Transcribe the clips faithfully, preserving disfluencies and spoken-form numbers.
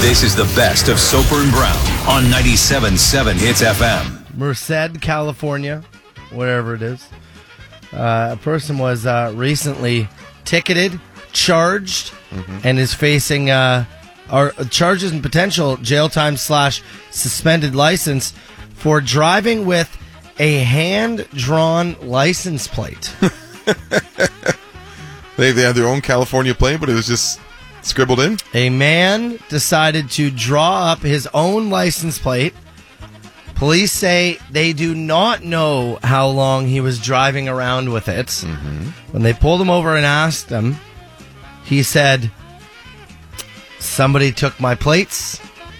This is the best of Soper and Brown on ninety-seven point seven Hits F M. Merced, California, wherever it is. Uh, a person was uh, recently ticketed, charged, mm-hmm. and is facing uh, our charges and potential jail time slash suspended license for driving with a hand-drawn license plate. they, they had their own California plate, but it was just scribbled in? A man decided to draw up his own license plate. Police say they do not know how long he was driving around with it. Mm-hmm. When they pulled him over and asked him, he said, somebody took my plates,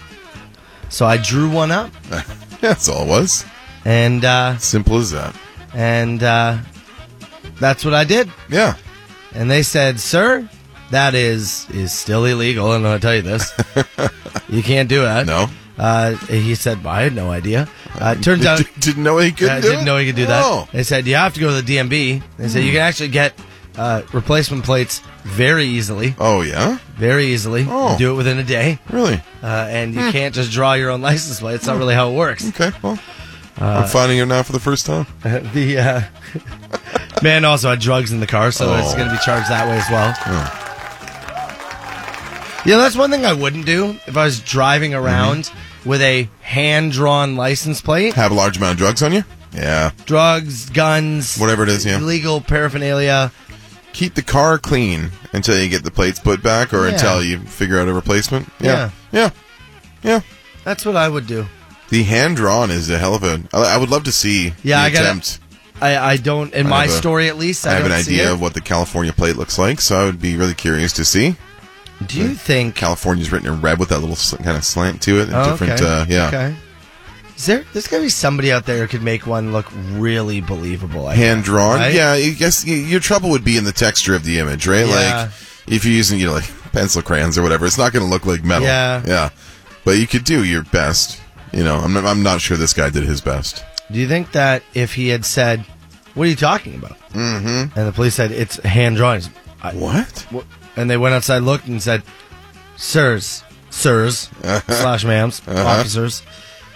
so I drew one up. That's all it was. And uh, simple as that. And uh, that's what I did. Yeah. And they said, sir, that is is still illegal. I'm going to tell you this. You can't do that. No. Uh, he said, well, I had no idea. Uh, it turns D- out... d- didn't know he could uh, do Didn't it? know he could do that. Oh. They said, you have to go to the D M V. They said, Hmm. you can actually get uh, replacement plates very easily. Oh, yeah? Very easily. Oh. You do it within a day. Really? Uh, and you Hmm. can't just draw your own license plate. It's not really how it works. Okay, well, Uh, I'm finding it now for the first time. the uh, man also had drugs in the car, so Oh. it's going to be charged that way as well. Oh. Yeah, that's one thing I wouldn't do if I was driving around mm-hmm. with a hand-drawn license plate. Have a large amount of drugs on you? Yeah. Drugs, guns. Whatever it is, yeah. Illegal paraphernalia. Keep the car clean until you get the plates put back or Yeah. until you figure out a replacement. Yeah. Yeah. Yeah. That's what I would do. The hand-drawn is a hell of a... I I would love to see Yeah, the I gotta- attempt. I, I don't, in I my have a- story at least, I, I have don't an see idea it. of what the California plate looks like, so I would be really curious to see. Do you think... California's written in red with that little sl- kind of slant to it. And Oh, different, okay. uh, yeah. Okay. Is there, there's got to be somebody out there who could make one look really believable. I Hand guess, drawn, right? yeah. I guess y- your trouble would be in the texture of the image, right? Yeah. Like if you're using, you know, like pencil crayons or whatever, it's not going to look like metal. Yeah. yeah. But you could do your best. You know, I'm not, I'm not sure this guy did his best. Do you think that if he had said, "What are you talking about?" Mm-hmm. and the police said it's hand drawn, What? and they went outside, looked, and said, "Sirs, sirs, slash ma'ams, Uh-huh. officers,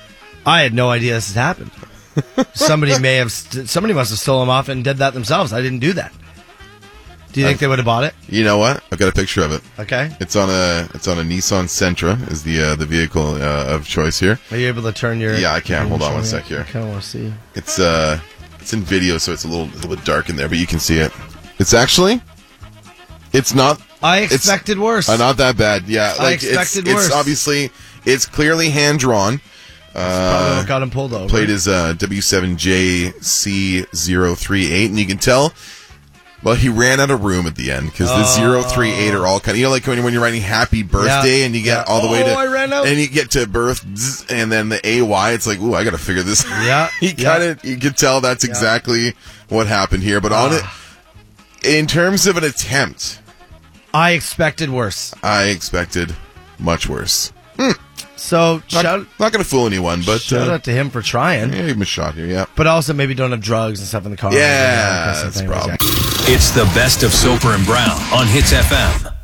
I had no idea this had happened. Somebody may have, st- somebody must have stolen them off and did that themselves. I didn't do that." Do you think I've- they would have bought it? You know what? I've got a picture of it. Okay. It's on a it's on a Nissan Sentra is the uh, the vehicle uh, of choice here. Are you able to turn your? Yeah, I can. Hold on one show me? sec here. I kind of want to see. It's uh it's in video, so it's a little a little bit dark in there, but you can see it. It's actually it's not. I it's- expected worse. Uh, not that bad. Yeah, I like expected it's, worse. It's obviously it's clearly hand drawn. Probably Uh, what got him pulled over. plate is uh, W seven J C zero three eight, and you can tell. Well, he ran out of room at the end because the zero three eight are all kind of, you know, like when, when you're writing happy birthday Yeah. and you get Yeah. all the way to, Oh, I ran out. and you get to birth, zzz, and then the A Y, it's like, ooh, I got to figure this. Yeah. he Yeah. kind of, you could tell that's exactly what happened here. But on it, in terms of an attempt, I expected worse. I expected much worse. So Not, shout, not going to fool anyone, but shout uh, out to him for trying. yeah, give him a shot here. Yeah, But also maybe don't have drugs and stuff in the car. Yeah, You know, that's the thing. problem. It's the best of Soper and Brown on Hits F M.